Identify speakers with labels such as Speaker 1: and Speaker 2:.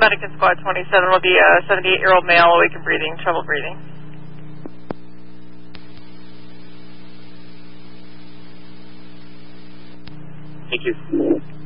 Speaker 1: Medicine Squad 27 will be a 78-year-old male, awake and breathing, trouble breathing.
Speaker 2: Thank you.